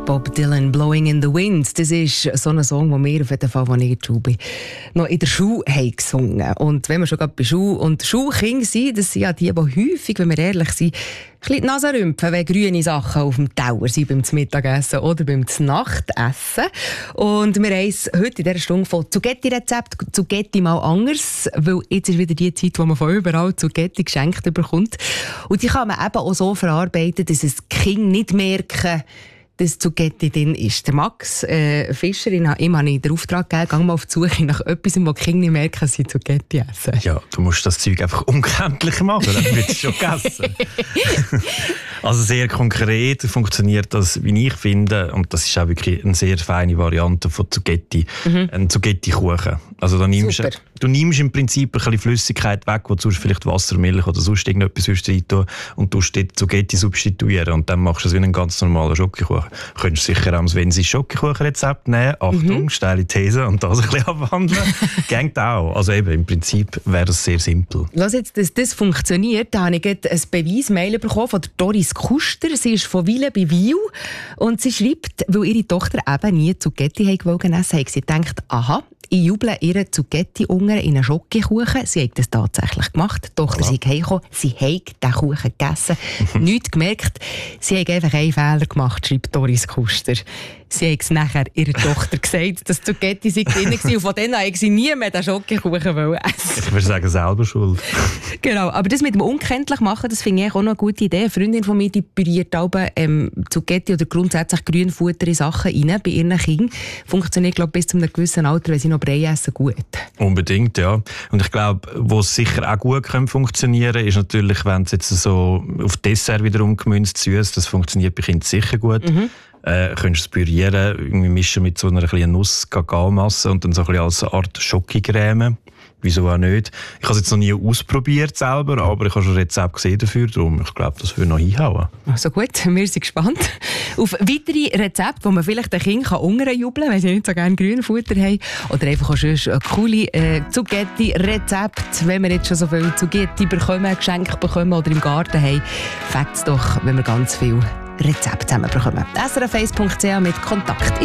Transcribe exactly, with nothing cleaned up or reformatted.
Bob Dylan, «Blowing in the Wind». Das ist so ein Song, den wir auf jeden Fall, als ich in der Schule bin, noch in der Schule haben gesungen. Und wenn wir schon gerade bei Schule und Schulkinder sind, das sind ja die, die häufig, wenn wir ehrlich sind, ein bisschen die Nase rümpfen, wenn grüne Sachen auf dem Teller sind beim Mittagessen oder beim Nachtessen. Und wir haben es heute in dieser Stunde von Zugetti-Rezept, Zugetti mal anders, weil jetzt ist wieder die Zeit, wo man von überall Zugetti geschenkt bekommt. Und die kann man eben auch so verarbeiten, dass es die Kinder nicht merken, dass Zugetti drin ist. Der Max äh, Fischer, ihm habe ich den Auftrag gegeben, geh mal auf die Suche nach etwas, wo die Kinder nicht merken, dass sie Zugetti essen. Ja, du musst das Zeug einfach unkenntlich machen, dann wird es schon gegessen. Also sehr konkret funktioniert das, wie ich finde, und das ist auch wirklich eine sehr feine Variante von Zugetti, mhm. ein Zugetti-Kuchen. Also da nimmst du, du nimmst im Prinzip ein bisschen Flüssigkeit weg, wo du sonst vielleicht Wasser, Milch oder sonst irgendetwas rein tun und du dort Zugetti substituieren und dann machst du es wie einen ganz normalen Schokokuchen. Du könntest sicher auch, wenn sie Schokokuchenrezept nehmen, Achtung, mhm. steile These, und das ein bisschen abwandeln. Geht auch. Also eben, im Prinzip wäre das sehr simpel. Lass jetzt, dass das funktioniert, da habe ich ein Beweismail bekommen von der Doris Kuster. Sie ist von Wille bei Wiel und sie schreibt, weil ihre Tochter eben nie Zugetti essen wollte, hat sie gedacht, aha, ich juble ihre Zugetti-Unger in einen Schokokuchen. Sie hat das tatsächlich gemacht. Die Tochter ist heimgekommen. Sie hat den Kuchen gegessen. Nichts gemerkt. Sie hat einfach einen Fehler gemacht, schreibt Doris Kuster. Sie hat es nachher ihrer Tochter gesagt, dass Zugetti sei drin war. Und von dann an wollte sie nie mehr den Schokokuchen essen. Ich würde sagen, selber schuld. Genau, aber das mit dem unkenntlich machen, das finde ich auch noch eine gute Idee. Eine Freundin von mir, die püriert auch ähm, Zugetti oder grundsätzlich Grünfutter in Sachen rein bei ihren Kindern. Funktioniert, glaube ich, bis zu einem gewissen Alter, wenn sie noch Brei essen, gut. Unbedingt, ja. Und ich glaube, wo es sicher auch gut kann funktionieren, ist natürlich, wenn es jetzt so auf Dessert wiederum gemünzt süß, das funktioniert bei Kindern sicher gut. Mhm. Äh, könntest du es pürieren, irgendwie mischen mit so einer kleinen Nuss-Kakaomasse und dann so ein bisschen als Art Schokocreme. Wieso auch nicht? Ich habe es jetzt noch nie ausprobiert selber, aber ich habe schon ein Rezept gesehen dafür, darum ich glaube, das würde noch hinhauen. Also gut, wir sind gespannt auf weitere Rezepte, wo man vielleicht den Kindern unterjubeln kann, wenn sie nicht so gerne Grünfutter haben. Oder einfach auch schon ein coole äh, Zugetti-Rezept, wenn wir jetzt schon so viel Zugetti bekommen, Geschenke bekommen oder im Garten haben. Fängt es doch, wenn wir ganz viel Rezepte zusammen bekommen. s r f eins punkt c h mit Kontakt